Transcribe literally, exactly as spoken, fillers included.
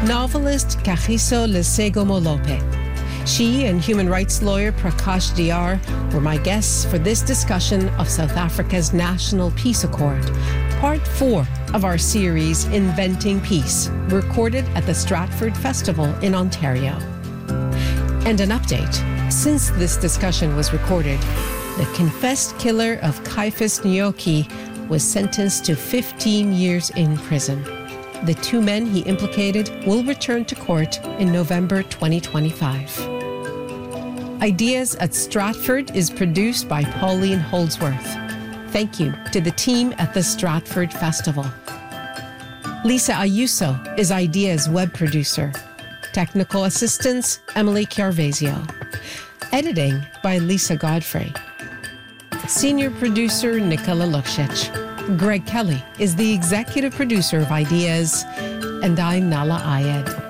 novelist Kagiso Lesego Molope. She and human rights lawyer Prakash Diyar were my guests for this discussion of South Africa's National Peace Accord, part four of our series Inventing Peace, recorded at the Stratford Festival in Ontario. And an update. Since this discussion was recorded, the confessed killer of Caiphas Nyoki was sentenced to fifteen years in prison. The two men he implicated will return to court in November twenty twenty-five. Ideas at Stratford is produced by Pauline Holdsworth. Thank you to the team at the Stratford Festival. Lisa Ayuso is Ideas web producer. Technical assistance, Emily Chiarvesio. Editing by Lisa Godfrey. Senior producer, Nicola Luksic. Greg Kelly is the executive producer of Ideas, and I'm Nala Ayed.